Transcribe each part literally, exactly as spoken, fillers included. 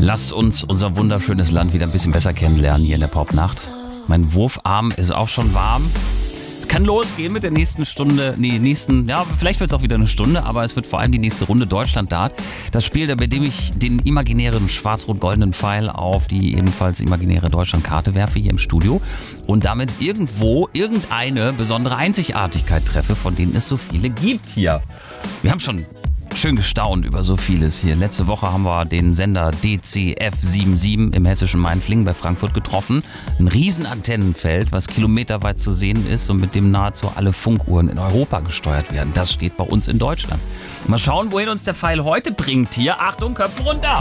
Lasst uns unser wunderschönes Land wieder ein bisschen besser kennenlernen hier in der Popnacht. Mein Wurfarm ist auch schon warm. Es kann losgehen mit der nächsten Stunde, nee, nächsten, ja, vielleicht wird es auch wieder eine Stunde, aber es wird vor allem die nächste Runde Deutschland-Dart. Das Spiel, bei dem ich den imaginären schwarz-rot-goldenen Pfeil auf die ebenfalls imaginäre Deutschland-Karte werfe hier im Studio und damit irgendwo irgendeine besondere Einzigartigkeit treffe, von denen es so viele gibt hier. Wir haben schon schön gestaunt über so vieles hier. Letzte Woche haben wir den Sender D C F siebenundsiebzig im hessischen Mainflingen bei Frankfurt getroffen. Ein Riesenantennenfeld, was kilometerweit zu sehen ist und mit dem nahezu alle Funkuhren in Europa gesteuert werden. Das steht bei uns in Deutschland. Mal schauen, wohin uns der Pfeil heute bringt hier. Achtung, Köpfe runter!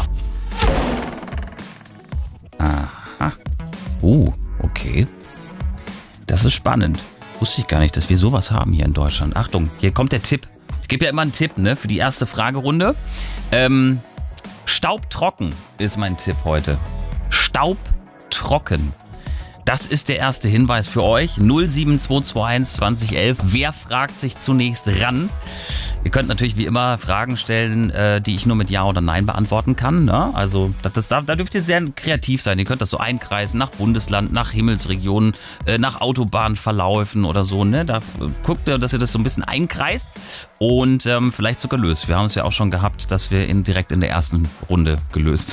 Aha. Uh, okay. Das ist spannend. Wusste ich gar nicht, dass wir sowas haben hier in Deutschland. Achtung, hier kommt der Tipp. Ich gebe ja immer einen Tipp, ne, für die erste Fragerunde. Ähm, Staubtrocken ist mein Tipp heute. Staubtrocken. Das ist der erste Hinweis für euch. null sieben zwei zwei eins zwanzig elf. Wer fragt sich zunächst ran? Ihr könnt natürlich wie immer Fragen stellen, äh, die ich nur mit Ja oder Nein beantworten kann. Ne? Also das, das darf, da dürft ihr sehr kreativ sein. Ihr könnt das so einkreisen nach Bundesland, nach Himmelsregionen, äh, nach Autobahnverläufen oder so. Ne? Da guckt ihr, dass ihr das so ein bisschen einkreist und ähm, vielleicht sogar löst. Wir haben es ja auch schon gehabt, dass wir ihn direkt in der ersten Runde gelöst